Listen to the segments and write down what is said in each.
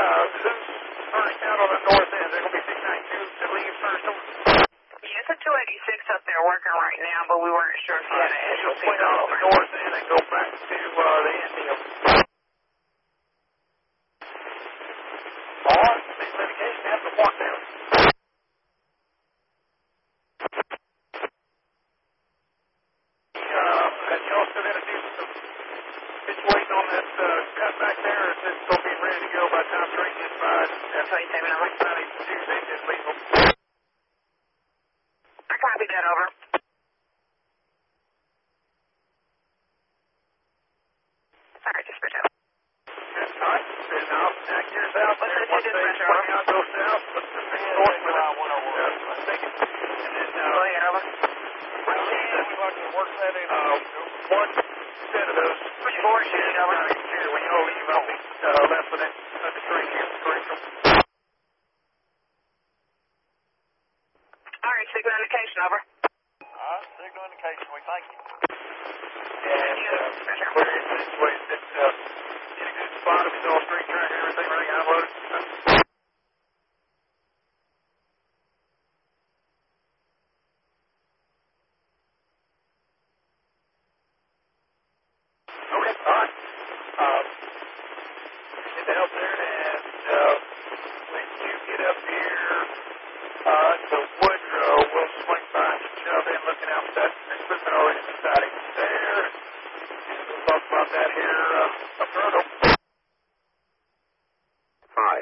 who's first out on the north end? They're going to be 692 to leave first. Yes, a 286 up there working right now, but we weren't sure if you had an actual Swing out on the north end and go back to the end deal. On, speed litigation, have to walk down. And y'all still going to do some situating on that cut back there, or is it going to be ready to go by the time train gets by? That's 27 over. Tuesday, is legal. I copied that over. Sorry, dispatcher. That's right. And now, back here's out there. What's the dispatcher over? Out, go south, but the north with it. Let's take it. And then, Go ahead, over. we'd like to work that in. One set of those. Which board should it over? Here, when you all leave, I'll be left with it. The train here, correct. All right, signal indication, over. All right, signal indication. We thank you. Thank you, dispatcher. Where is this way? Is it in a good spot? If it's all straight track and everything running unloaded? Okay, all right. Get out there, and when you get up here to Woodrow, we'll swing by and shove in, looking out for that equipment already deciding there. We'll talk about that here up front. 5.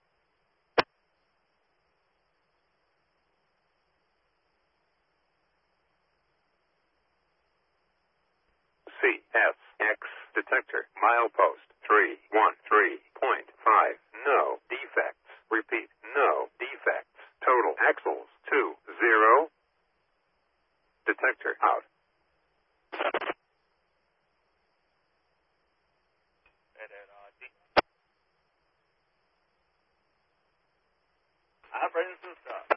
CSX detector milepost 313.5. No defects. Repeat, no defects. Total axles 20. Detector out. I'm ready to start.